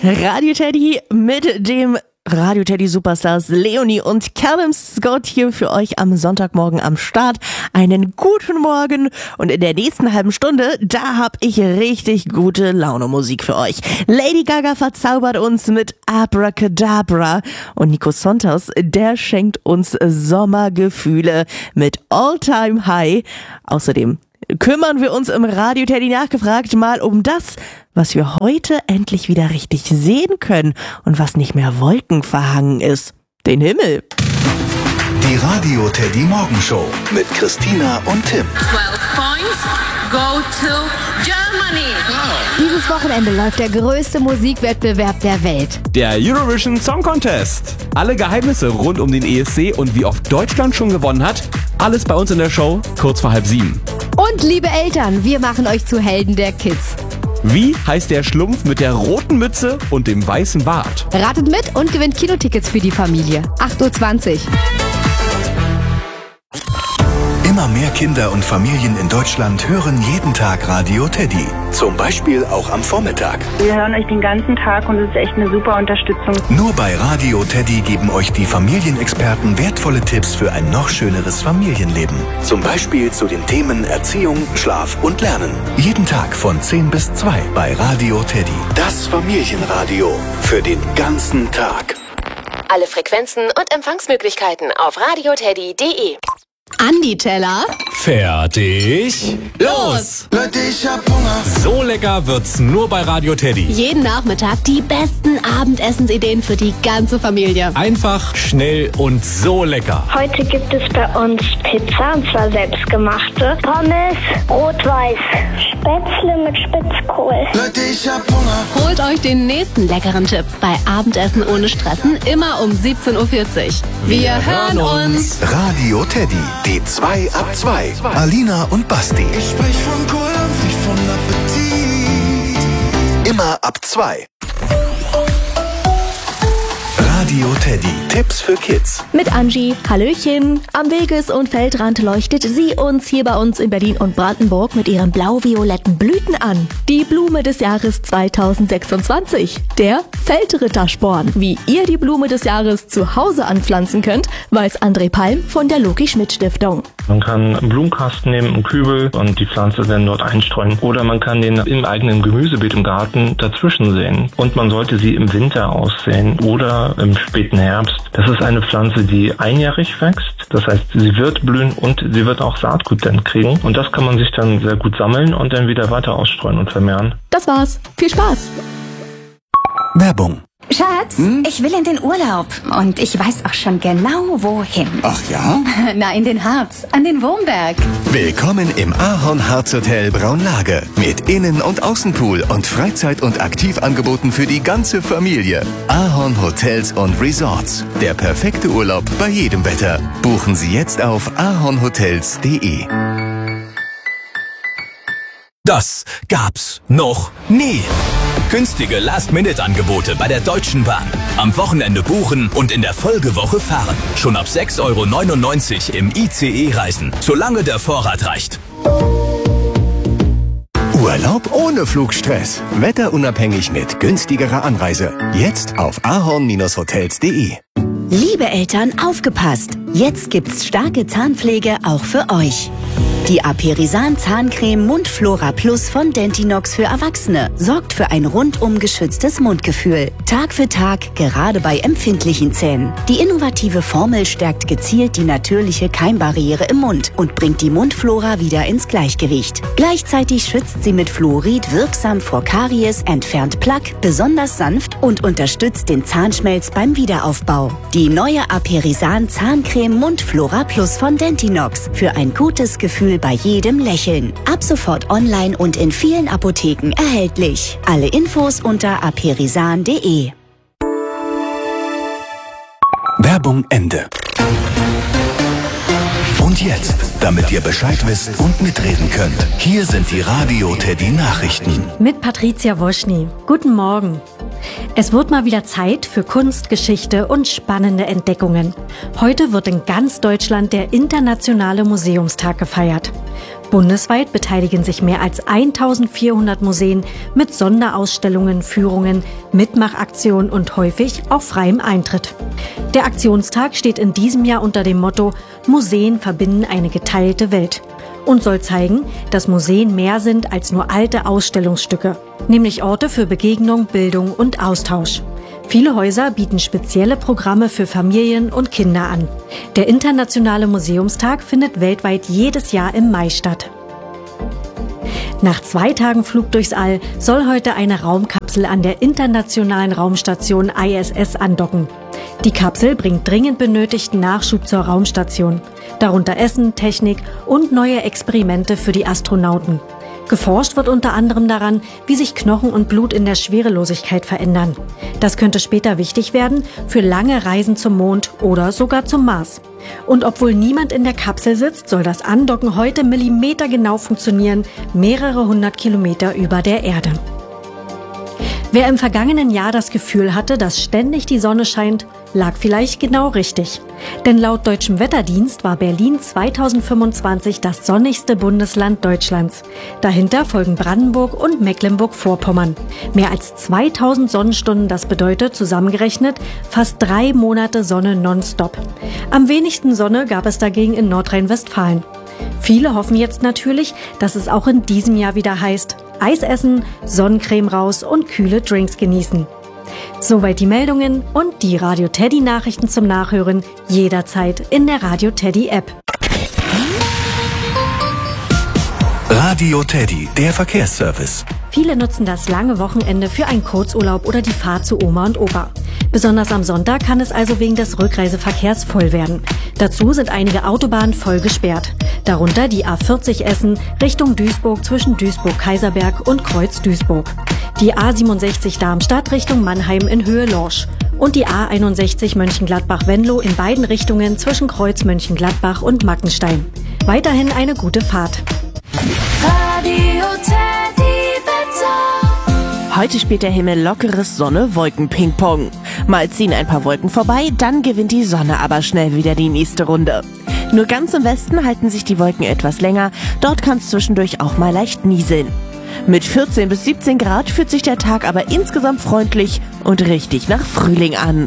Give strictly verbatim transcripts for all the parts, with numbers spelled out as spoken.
Radio Teddy mit dem Radio Teddy Superstars Leonie und Callum Scott hier für euch am Sonntagmorgen am Start. Einen guten Morgen und in der nächsten halben Stunde, da hab ich richtig gute Laune Musik für euch. Lady Gaga verzaubert uns mit Abracadabra und Nico Santos, der schenkt uns Sommergefühle mit All Time High. Außerdem kümmern wir uns im Radio Teddy nachgefragt mal um das, was wir heute endlich wieder richtig sehen können und was nicht mehr wolkenverhangen ist. Den Himmel. Die Radio Teddy Morgenshow mit Christina und Tim. twelve points go to Germany. Oh. Dieses Wochenende läuft der größte Musikwettbewerb der Welt. Der Eurovision Song Contest. Alle Geheimnisse rund um den E S C und wie oft Deutschland schon gewonnen hat, alles bei uns in der Show, kurz vor halb sieben. Und liebe Eltern, wir machen euch zu Helden der Kids. Wie heißt der Schlumpf mit der roten Mütze und dem weißen Bart? Ratet mit und gewinnt Kinotickets für die Familie. acht Uhr zwanzig. Immer mehr Kinder und Familien in Deutschland hören jeden Tag Radio Teddy. Zum Beispiel auch am Vormittag. Wir hören euch den ganzen Tag und es ist echt eine super Unterstützung. Nur bei Radio Teddy geben euch die Familienexperten wertvolle Tipps für ein noch schöneres Familienleben. Zum Beispiel zu den Themen Erziehung, Schlaf und Lernen. Jeden Tag von zehn bis zwei bei Radio Teddy. Das Familienradio für den ganzen Tag. Alle Frequenzen und Empfangsmöglichkeiten auf radioteddy punkt de. Andi Teller. Fertig. Los! Ich hab Hunger. So lecker wird's nur bei Radio Teddy. Jeden Nachmittag die besten Abendessensideen für die ganze Familie. Einfach, schnell und so lecker. Heute gibt es bei uns Pizza, und zwar selbstgemachte. Pommes, rot-weiß, Spätzle mit Spitzkohl. Ich hab Hunger. Holt euch den nächsten leckeren Tipp bei Abendessen ohne Stressen, immer um siebzehn Uhr vierzig. Wir, Wir hören uns. Radio Teddy, die zwei ab zwei. Alina und Basti. Ich sprech von Kohldampf, nicht von Appetit. Immer ab zwei. Radio Teddy. Tipps für Kids. Mit Angie. Hallöchen. Am Weges- und Feldrand leuchtet sie uns hier bei uns in Berlin und Brandenburg mit ihren blau-violetten Blüten an. Die Blume des Jahres zweitausendsechsundzwanzig. Der Feldrittersporn. Wie ihr die Blume des Jahres zu Hause anpflanzen könnt, weiß André Palm von der Loki-Schmidt-Stiftung. Man kann einen Blumenkasten nehmen, einen Kübel und die Pflanze dann dort einstreuen. Oder man kann den im eigenen Gemüsebeet im Garten dazwischen säen. Und man sollte sie im Winter aussäen oder im späten Herbst. Das ist eine Pflanze, die einjährig wächst. Das heißt, sie wird blühen und sie wird auch Saatgut dann kriegen. Und das kann man sich dann sehr gut sammeln und dann wieder weiter ausstreuen und vermehren. Das war's. Viel Spaß. Werbung. Schatz, hm? ich will in den Urlaub und ich weiß auch schon genau, wohin. Ach ja? Na, in den Harz, an den Wurmberg. Willkommen im Ahorn-Harz Hotel Braunlage. Mit Innen- und Außenpool und Freizeit- und Aktivangeboten für die ganze Familie. Ahorn Hotels und Resorts. Der perfekte Urlaub bei jedem Wetter. Buchen Sie jetzt auf ahornhotels punkt de. Das gab's noch nie. Günstige Last-Minute-Angebote bei der Deutschen Bahn. Am Wochenende buchen und in der Folgewoche fahren. Schon ab sechs Euro neunundneunzig im I C E reisen, solange der Vorrat reicht. Urlaub ohne Flugstress. Wetterunabhängig mit günstigerer Anreise. Jetzt auf ahorn hotels punkt de. Liebe Eltern, aufgepasst! Jetzt gibt's starke Zahnpflege auch für euch. Die Aperisan Zahncreme Mundflora Plus von Dentinox für Erwachsene sorgt für ein rundum geschütztes Mundgefühl. Tag für Tag, gerade bei empfindlichen Zähnen. Die innovative Formel stärkt gezielt die natürliche Keimbarriere im Mund und bringt die Mundflora wieder ins Gleichgewicht. Gleichzeitig schützt sie mit Fluorid wirksam vor Karies, entfernt Plaque, besonders sanft und unterstützt den Zahnschmelz beim Wiederaufbau. Die neue Aperisan Zahncreme Mundflora Plus von Dentinox für ein gutes Gefühl bei jedem Lächeln. Ab sofort online und in vielen Apotheken erhältlich. Alle Infos unter aperisan punkt de. Werbung Ende. Und jetzt, damit ihr Bescheid wisst und mitreden könnt, hier sind die Radio Teddy Nachrichten. Mit Patricia Woschny. Guten Morgen. Es wird mal wieder Zeit für Kunst, Geschichte und spannende Entdeckungen. Heute wird in ganz Deutschland der Internationale Museumstag gefeiert. Bundesweit beteiligen sich mehr als eintausendvierhundert Museen mit Sonderausstellungen, Führungen, Mitmachaktionen und häufig auf freiem Eintritt. Der Aktionstag steht in diesem Jahr unter dem Motto Museen verbinden eine geteilte Welt und soll zeigen, dass Museen mehr sind als nur alte Ausstellungsstücke, nämlich Orte für Begegnung, Bildung und Austausch. Viele Häuser bieten spezielle Programme für Familien und Kinder an. Der Internationale Museumstag findet weltweit jedes Jahr im Mai statt. Nach zwei Tagen Flug durchs All soll heute eine Raumkapsel an der Internationalen Raumstation I S S andocken. Die Kapsel bringt dringend benötigten Nachschub zur Raumstation, darunter Essen, Technik und neue Experimente für die Astronauten. Geforscht wird unter anderem daran, wie sich Knochen und Blut in der Schwerelosigkeit verändern. Das könnte später wichtig werden für lange Reisen zum Mond oder sogar zum Mars. Und obwohl niemand in der Kapsel sitzt, soll das Andocken heute millimetergenau funktionieren, mehrere hundert Kilometer über der Erde. Wer im vergangenen Jahr das Gefühl hatte, dass ständig die Sonne scheint, lag vielleicht genau richtig. Denn laut Deutschem Wetterdienst war Berlin zweitausendfünfundzwanzig das sonnigste Bundesland Deutschlands. Dahinter folgen Brandenburg und Mecklenburg-Vorpommern. Mehr als zweitausend Sonnenstunden, das bedeutet zusammengerechnet fast drei Monate Sonne nonstop. Am wenigsten Sonne gab es dagegen in Nordrhein-Westfalen. Viele hoffen jetzt natürlich, dass es auch in diesem Jahr wieder heißt, Eis essen, Sonnencreme raus und kühle Drinks genießen. Soweit die Meldungen und die Radio Teddy Nachrichten zum Nachhören jederzeit in der Radio Teddy App. Radio Teddy, der Verkehrsservice. Viele nutzen das lange Wochenende für einen Kurzurlaub oder die Fahrt zu Oma und Opa. Besonders am Sonntag kann es also wegen des Rückreiseverkehrs voll werden. Dazu sind einige Autobahnen voll gesperrt. Darunter die A vierzig Essen Richtung Duisburg zwischen Duisburg-Kaiserberg und Kreuz-Duisburg. Die A siebenundsechzig Darmstadt Richtung Mannheim in Höhe Lorsch. Und die A einundsechzig Mönchengladbach-Venlo in beiden Richtungen zwischen Kreuz Mönchengladbach und Mackenstein. Weiterhin eine gute Fahrt. Radio Teddy Wetter. Heute spielt der Himmel lockeres Sonne-Wolken-Ping-Pong. Mal ziehen ein paar Wolken vorbei, dann gewinnt die Sonne aber schnell wieder die nächste Runde. Nur ganz im Westen halten sich die Wolken etwas länger, dort kann es zwischendurch auch mal leicht nieseln. Mit vierzehn bis siebzehn Grad fühlt sich der Tag aber insgesamt freundlich und richtig nach Frühling an.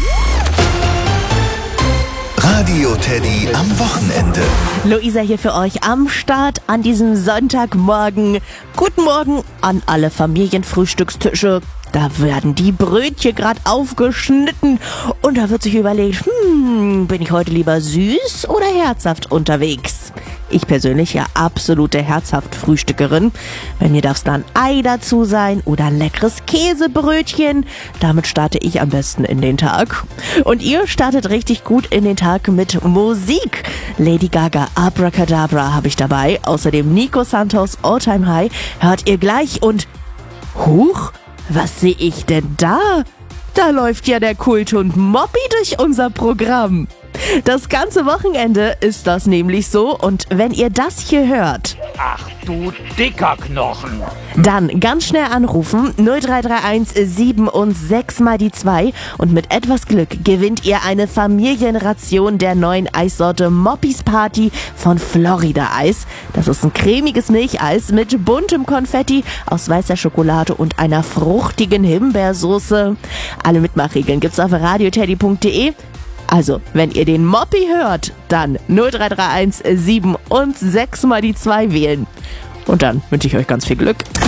Radio Teddy am Wochenende. Luisa hier für euch am Start an diesem Sonntagmorgen. Guten Morgen an alle Familienfrühstückstische. Da werden die Brötchen gerade aufgeschnitten und da wird sich überlegt, hm, bin ich heute lieber süß oder herzhaft unterwegs? Ich persönlich ja absolute herzhaft Frühstückerin. Bei mir darf es dann Ei dazu sein oder ein leckeres Käsebrötchen. Damit starte ich am besten in den Tag. Und ihr startet richtig gut in den Tag mit Musik. Lady Gaga, Abracadabra habe ich dabei. Außerdem Nico Santos, All Time High. Hört ihr gleich und huch, was sehe ich denn da? Da läuft ja der Kulthund Moppy durch unser Programm. Das ganze Wochenende ist das nämlich so und wenn ihr das hier hört, ach du dicker Knochen, dann ganz schnell anrufen null drei drei eins sieben und sechs mal die zwei und mit etwas Glück gewinnt ihr eine Familienration der neuen Eissorte Moppys Party von Florida Eis. Das ist ein cremiges Milcheis mit buntem Konfetti aus weißer Schokolade und einer fruchtigen Himbeersoße. Alle Mitmachregeln gibt's auf radioteddy punkt de. Also, wenn ihr den Moppy hört, dann null drei drei eins sieben und sechs mal die zwei wählen. Und dann wünsche ich euch ganz viel Glück.